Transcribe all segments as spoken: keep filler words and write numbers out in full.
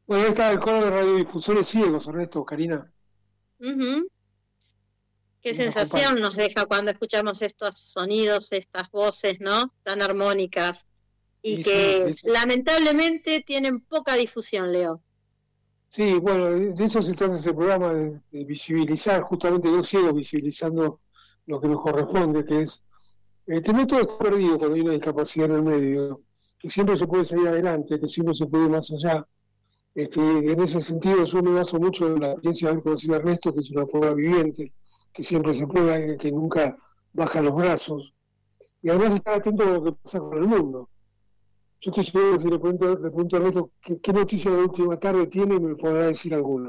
Bueno, ahí está el coro de radiodifusores ciegos, Ernesto, Karina. Uh-huh. Qué Nos sensación acompaña. nos deja cuando escuchamos estos sonidos, estas voces, ¿no? Tan armónicas y Y sí, que de eso, lamentablemente tienen poca difusión, Leo. sí, bueno, de de eso se trata este programa, de, de visibilizar, justamente dos ciegos visibilizando lo que nos corresponde, que es eh, que no todo está perdido cuando hay una discapacidad en el medio, que siempre se puede salir adelante, que siempre se puede ir más allá. Este, en ese sentido yo me baso mucho en la experiencia de haber conocido a Ernesto, que es una prueba viviente, que siempre se puede, que nunca baja los brazos, y además estar atento a lo que pasa con el mundo. Yo estoy seguro que si le pregunto, le pregunto a Ernesto qué, qué noticia de la última tarde tiene, me podrá decir alguna.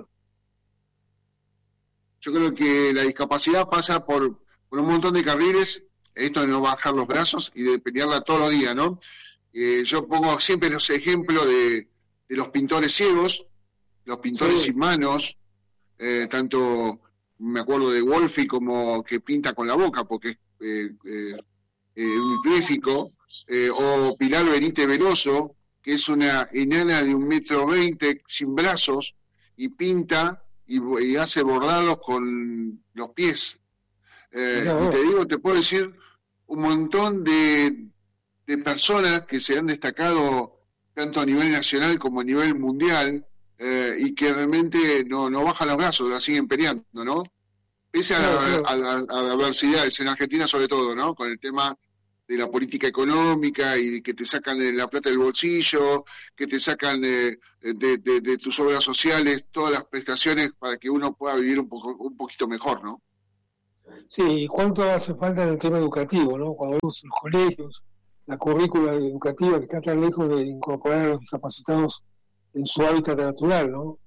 Yo creo que la discapacidad pasa por, por un montón de carriles, esto de no bajar los brazos y de pelearla todos los días, ¿no? Eh, yo pongo siempre los ejemplos de, de los pintores ciegos, los pintores Sí. sin manos, eh, tanto me acuerdo de Wolfi como que pinta con la boca, porque es eh, eh, eh, un hipléfico, eh, o Pilar Benítez Veloso, que es una enana de un metro veinte sin brazos y pinta y, y hace bordados con los pies. Eh, Mirá y vos. te digo, te puedo decir un montón de, de personas que se han destacado tanto a nivel nacional como a nivel mundial, eh, y que realmente no, no bajan los brazos, la siguen peleando, ¿no? Pese a, Claro, la, claro. a, la, a la adversidades, en Argentina sobre todo, ¿no? Con el tema de la política económica y que te sacan la plata del bolsillo, que te sacan eh, de, de, de tus obras sociales, todas las prestaciones para que uno pueda vivir un, poco, un poquito mejor, ¿no? Sí, y cuánto hace falta en el tema educativo, ¿no? Cuando vemos en los colegios, la currícula educativa que está tan lejos de incorporar a los discapacitados en su hábitat natural, ¿no?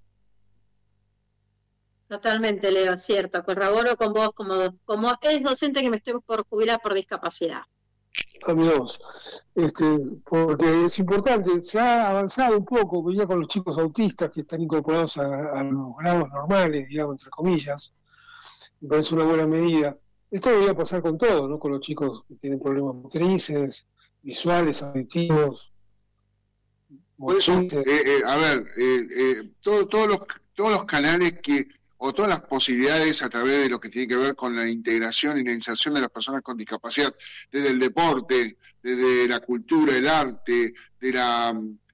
Totalmente, Leo, cierto. Corroboro con vos como, como es docente que me estoy por jubilar por discapacidad. Amigos, este, porque es importante, se ha avanzado un poco ya con los chicos autistas que están incorporados a, a los grados normales, digamos, entre comillas, me parece una buena medida. Esto debería pasar con todo, ¿no? Con los chicos que tienen problemas motrices, visuales, auditivos, Por eso, motrices. eh, eh, a ver, eh, eh, todo, todos los, todos los canales que, o todas las posibilidades a través de lo que tiene que ver con la integración y la inserción de las personas con discapacidad, desde el deporte, desde la cultura, el arte, de la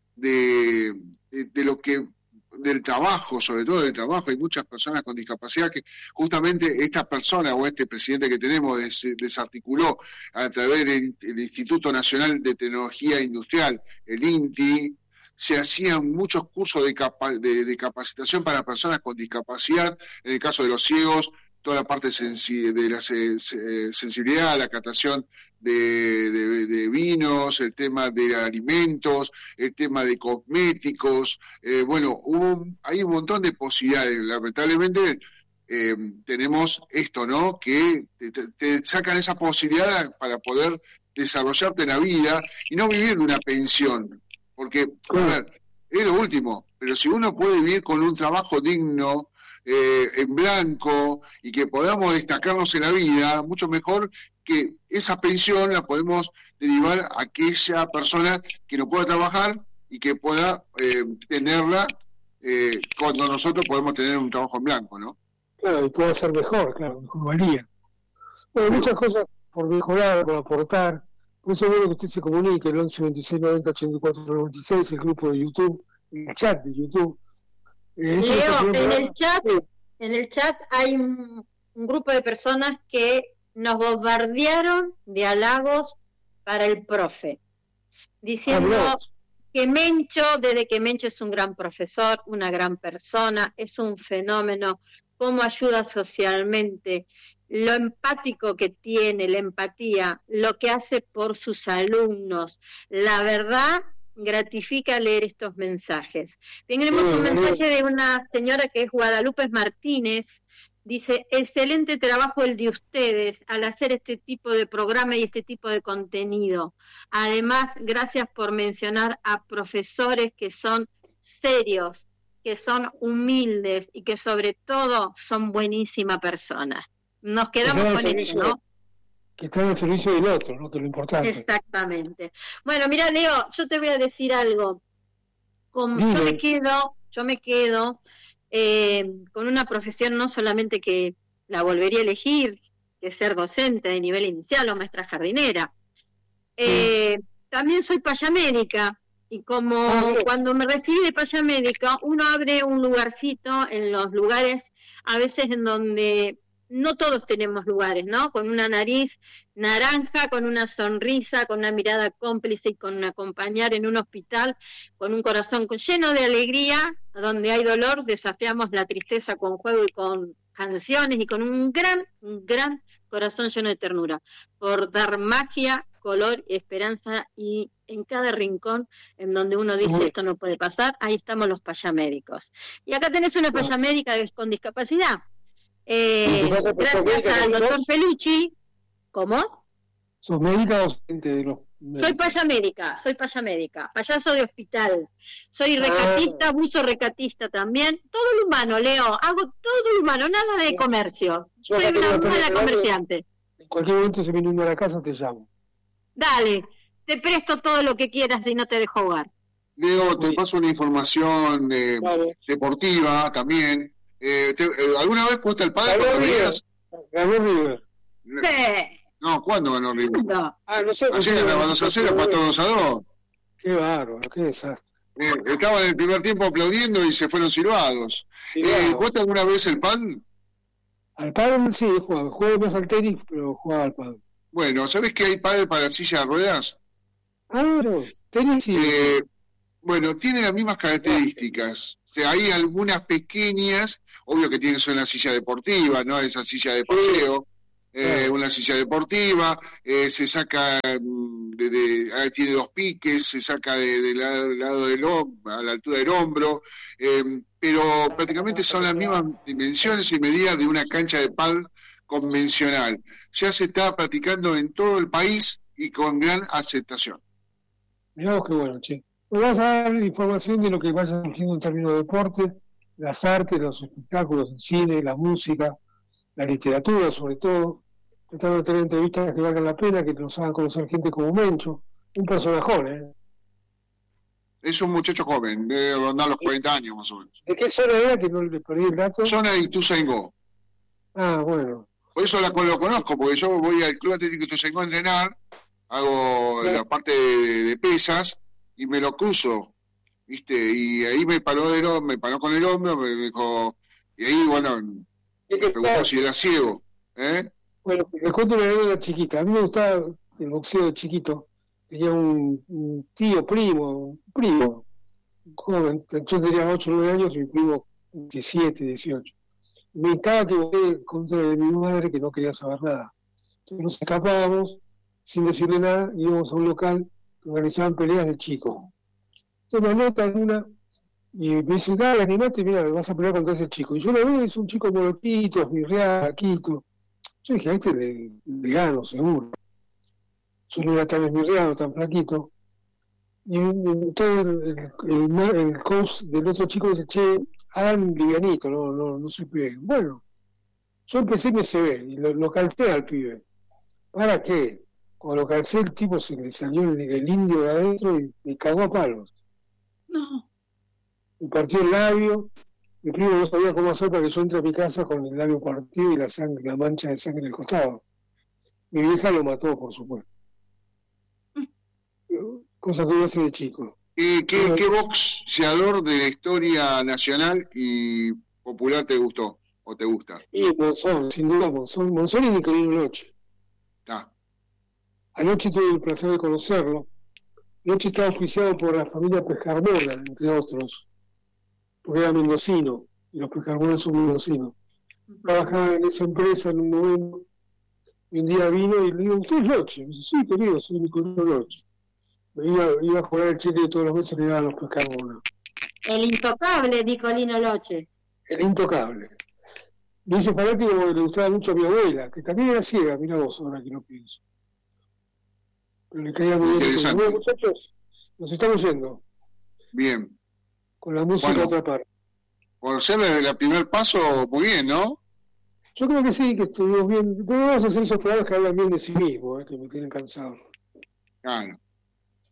de, de, de lo que del trabajo, sobre todo del trabajo, hay muchas personas con discapacidad que justamente esta persona o este presidente que tenemos des, desarticuló a través del, del Instituto Nacional de Tecnología Industrial, el INTI. Se hacían muchos cursos de, capa, de, de capacitación para personas con discapacidad, en el caso de los ciegos, toda la parte sensi, de la se, se, sensibilidad, la catación de, de, de vinos, el tema de alimentos, el tema de cosméticos, eh, bueno, hubo, hay un montón de posibilidades, lamentablemente eh, tenemos esto, ¿no? Que te, te sacan esa posibilidad para poder desarrollarte en la vida y no vivir de una pensión. Porque, a ver, es lo último, pero si uno puede vivir con un trabajo digno, eh, en blanco, y que podamos destacarnos en la vida, mucho mejor que esa pensión la podemos derivar a aquella persona que no pueda trabajar y que pueda eh, tenerla eh, cuando nosotros podemos tener un trabajo en blanco, ¿no? Claro, y puede ser mejor, claro, mejor valía. Bueno, muchas cosas por mejorar, por aportar. Por eso es bueno que usted se comunique, el once veintiséis noventa ochenta y cuatro noventa y seis, el grupo de YouTube, el chat de YouTube. Eh, Leo, en el chat, en el chat hay un, un grupo de personas que nos bombardearon de halagos para el profe, diciendo ah, que Mencho, desde que Mencho es un gran profesor, una gran persona, es un fenómeno, cómo ayuda socialmente, lo empático que tiene, la empatía, lo que hace por sus alumnos. La verdad, gratifica leer estos mensajes. Tenemos un mensaje de una señora que es Guadalupe Martínez, dice, excelente trabajo el de ustedes al hacer este tipo de programa y este tipo de contenido. Además, gracias por mencionar a profesores que son serios, que son humildes y que sobre todo son buenísimas personas. Nos quedamos con servicio, esto, ¿no? Que está en el servicio del otro, ¿no? Que es lo importante. Exactamente. Bueno, mira, Leo, yo te voy a decir algo. Como yo me quedo, yo me quedo eh, con una profesión no solamente que la volvería a elegir, que es ser docente de nivel inicial o maestra jardinera. Eh, sí. También soy payamédica, y como ah, cuando me recibí de payamédica, uno abre un lugarcito en los lugares, a veces en donde no todos tenemos lugares, ¿no? Con una nariz naranja, con una sonrisa, con una mirada cómplice y con un acompañar en un hospital, con un corazón lleno de alegría, donde hay dolor, desafiamos la tristeza con juego y con canciones y con un gran, un gran corazón lleno de ternura, por dar magia, color y esperanza, y en cada rincón en donde uno dice esto no puede pasar, ahí estamos los payamédicos. Y acá tenés una payamédica con discapacidad. Eh, gracias al doctor Felucci. ¿Cómo? ¿Sos médica o docente de los médicos? Soy payamédica, soy payamédica, payaso de hospital. Soy recatista, ah. buzo recatista también. Todo lo humano, Leo. Hago todo lo humano, nada de comercio. Yo soy una mala comerciante. En cualquier momento, si me inunda la casa, te llamo. Dale, te presto todo lo que quieras y no te dejo jugar. Leo, te paso una información eh, vale. deportiva también. Eh, te, eh, ¿Alguna vez fuiste al padre cuando veías? Ganó River. Sí. No, ¿cuándo ganó River? No. Ah, no sé. Así ganaba dos a cero, empató dos a dos. Qué bárbaro, qué desastre. Eh, estaban en el primer tiempo aplaudiendo y se fueron silbados. Eh, ¿Jugaste alguna vez el pádel? Al pádel sí, jugaba. Jugué más al tenis, pero jugaba al pádel. Bueno, ¿sabés que hay pádel para silla de ruedas? Ah, no, tenis sí. Eh, bueno, tiene las mismas características. O sea, hay algunas pequeñas, obvio que tiene que ser una silla deportiva, ¿no? Esa silla de paseo, sí. eh, una silla deportiva, eh, se saca, de, de, tiene dos piques, se saca de, de lado, lado del hombro, a la altura del hombro, eh, pero prácticamente son las mismas dimensiones y medidas de una cancha de pádel convencional. Ya se está practicando en todo el país y con gran aceptación. Mirá vos qué bueno, che. Nos vas a dar información de lo que vaya surgiendo en términos de deporte, las artes, los espectáculos, el cine, la música, la literatura sobre todo, tratando de tener entrevistas que valgan la pena, que nos hagan conocer gente como Mencho, un personajón, ¿eh? Es un muchacho joven, debe rondar los cuarenta años más o menos. ¿De qué zona era que no le perdí el dato? Zona de Ituzaingó. Ah, bueno. Por eso la, lo conozco, porque yo voy al Club Atlético Ituzaingó a entrenar, hago claro. la parte de, de pesas y me lo cruzo, ¿viste? Y ahí me paró, de, me paró con el hombro, me dijo, y ahí, bueno, me preguntó si era ciego, ¿eh? Bueno, les cuento una anécdota chiquita. A mí me gustaba el boxeo de chiquito. Tenía un, un tío, primo, un primo, joven, yo tenía ocho o nueve años y mi primo diecisiete, dieciocho. Me invitaba que voté contra de mi madre, que no quería saber nada. Entonces nos escapábamos sin decirle nada, íbamos a un local que organizaban peleas de chicos. Entonces me anotan una y me dicen, dale, animate, mira, vas a pelear contra ese chico. Y yo lo veo, es un chico molotito, esmirreado, quito. Yo dije, a este le, le gano, seguro. Yo no era tan esmirreado, tan flaquito. Y entonces el, el, el, el coach del otro chico dice, che, hagan livianito, no, no, no se peguen. Bueno, yo empecé en ese B y lo, lo calcé al pibe. ¿Para qué? Cuando lo calcé, el tipo se le salió el, el indio de adentro y me cagó a palos. No. Me partió el labio. Mi primo no sabía cómo hacer para que yo entre a mi casa con el labio partido y la sangre, la mancha de sangre en el costado. Mi vieja lo mató, por supuesto. Cosa que yo hacía de chico. ¿Y qué, Pero, qué boxeador de la historia nacional y popular te gustó o te gusta? Y Monzón, sin duda Monzón. Monzón y Nicolino Loche. Ah. Anoche tuve el placer de conocerlo. Loche estaba oficiado por la familia Pescarmona, entre otros, porque era mendocino, y los Pescarmona son mendocinos. Trabajaba en esa empresa en un momento, y un día vino y le digo, ¿usted es Loche? Me dice, sí, querido, soy Nicolino Loche. Me iba, iba a jugar el cheque y todos los meses le daban los Pescarmona. El intocable Nicolino Loche. El intocable. Me dice fanático porque le gustaba mucho a mi abuela, que también era ciega, mira vos, ahora que lo pienso. Pero le caía muy bien. Bueno, muchachos, nos estamos yendo. Bien. Con la música bueno, otra parte. Por ser el primer paso, muy bien, ¿no? Yo creo que sí, que estuvimos bien. Pero vamos a hacer esos programas que hablan bien de sí mismos, ¿eh? Que me tienen cansado. Claro.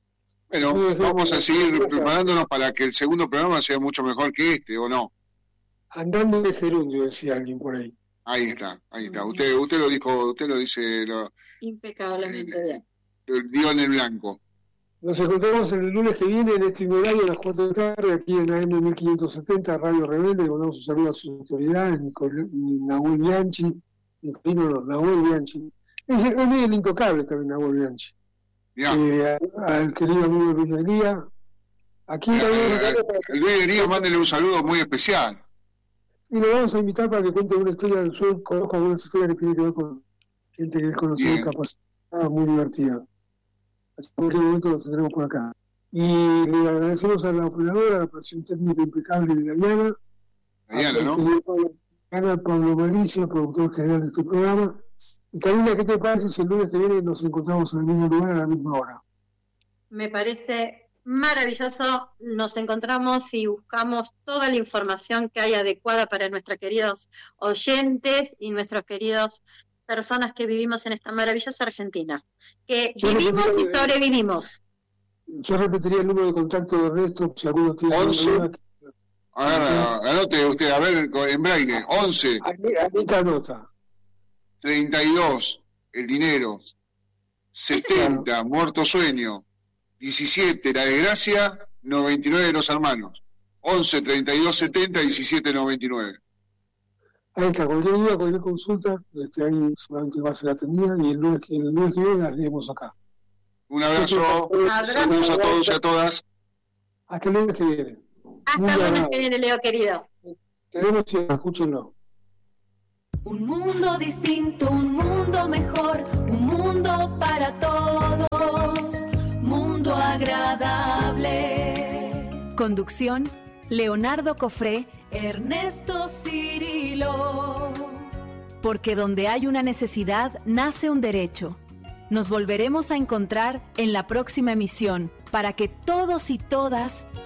Bueno, vamos a seguir preparándonos para que el segundo programa sea mucho mejor que este, ¿o no? Andando de gerundio, decía alguien por ahí. Ahí está, ahí está. Usted usted lo dijo, usted lo dice... Lo, impecablemente eh, bien. Lo dio en el blanco. Nos encontramos el lunes que viene en este horario a las cuatro de la tarde, aquí en A M mil quinientos setenta, Radio Rebelde. Le mandamos un saludo a sus autoridades, Nicol- Nahuel Bianchi, Nicolino, no, Nahuel Bianchi. Es, es medio el intocable también, Nahuel Bianchi. Eh, al querido amigo Luis Elía. Aquí eh, eh, Luis Elía, mándele un saludo muy especial. Y lo vamos a invitar para que cuente una historia del sur. Conozco algunas historias que tienen que ver con gente que es conocida y capacitada, muy divertida. Así que en cualquier momento lo tendremos por acá. Y le agradecemos a la operadora, a la operación técnica impecable de Dayana. Dayana, ¿no? Dayana, Pablo Malicia, productor general de este programa. Y Karina, ¿qué te parece si el lunes que viene nos encontramos en el mismo lugar a la misma hora? Me parece maravilloso. Nos encontramos y buscamos toda la información que hay adecuada para nuestros queridos oyentes y nuestros queridos personas que vivimos en esta maravillosa Argentina. Que yo vivimos y sobrevivimos. Yo repetiría el número de contacto de Ernesto, si alguno tiene alguna. A ver, anote usted, a ver, en braille, once. Anita anota. treinta y dos, el dinero. setenta, muerto sueño. diecisiete, la desgracia. noventa y nueve, los hermanos. once, treinta y dos, setenta, diecisiete, noventa y nueve. Ahí está, cualquier duda, cualquier consulta, este, ahí solamente va a ser atendida y el lunes que, el lunes que viene las leemos acá. Un abrazo, saludos a todos y a todas. Hasta el lunes que viene. Hasta el lunes que viene, Leo querido. Tenemos y escúchenlo. Un mundo distinto, un mundo mejor, un mundo para todos, mundo agradable. Conducción, Leonardo Cofré, Ernesto Cirilo. Porque donde hay una necesidad, nace un derecho. Nos volveremos a encontrar en la próxima emisión para que todos y todas